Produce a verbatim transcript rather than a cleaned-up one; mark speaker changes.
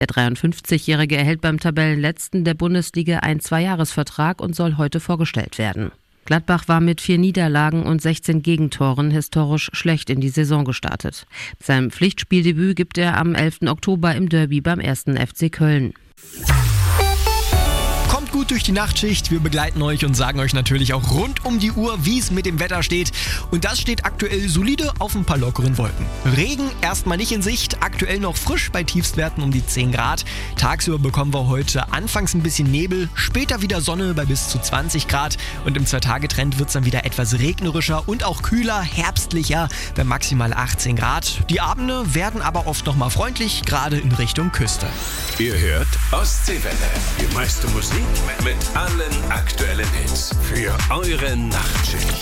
Speaker 1: Der dreiundfünfzigjährige erhält beim Tabellenletzten der Bundesliga einen Zweijahresvertrag und soll heute vorgestellt werden. Gladbach war mit vier Niederlagen und sechzehn Gegentoren historisch schlecht in die Saison gestartet. Sein Pflichtspieldebüt gibt er am elften Oktober im Derby beim ersten F C Köln.
Speaker 2: Kommt gut durch die Nachtschicht. Wir begleiten euch und sagen euch natürlich auch rund um die Uhr, wie es mit dem Wetter steht. Und das steht aktuell solide auf ein paar lockeren Wolken. Regen erstmal nicht in Sicht, aktuell noch frisch bei Tiefstwerten um die zehn Grad. Tagsüber bekommen wir heute anfangs ein bisschen Nebel, später wieder Sonne bei bis zu zwanzig Grad. Und im Zwei-Tage-Trend wird es dann wieder etwas regnerischer und auch kühler, herbstlicher bei maximal achtzehn Grad. Die Abende werden aber oft nochmal freundlich, gerade in Richtung Küste.
Speaker 3: Ihr hört Ostseewelle, die meiste Musik mit allen aktuellen Hits für eure Nachtschicht.